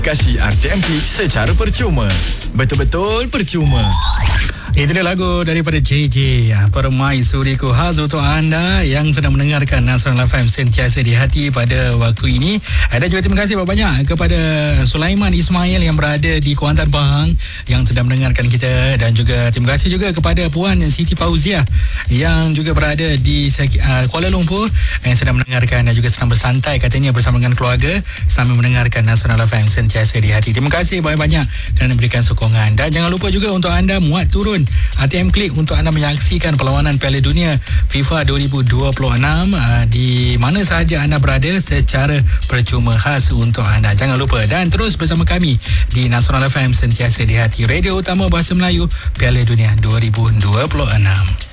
Kasih RTM Klik secara percuma. Betul-betul percuma. Itu dia lagu daripada JJ, Permaisuriku, khas untuk anda yang sedang mendengarkan Nasional FM sentiasa di hati pada waktu ini. Dan juga terima kasih banyak kepada Sulaiman Ismail yang berada di Kuantan Pahang yang sedang mendengarkan kita, dan juga terima kasih juga kepada Puan Siti Fauziah yang juga berada di Kuala Lumpur yang sedang mendengarkan dan juga sedang bersantai katanya bersama dengan keluarga sambil mendengarkan Nasional FM sentiasa di hati. Terima kasih banyak-banyak kerana berikan sokongan, dan jangan lupa juga untuk anda muat turun RTM Klik untuk anda menyaksikan perlawanan Piala Dunia FIFA 2026 di mana sahaja anda berada secara percuma, khas untuk anda. Jangan lupa dan terus bersama kami di Nasional FM sentiasa di hati, radio utama bahasa Melayu Piala Dunia 2026.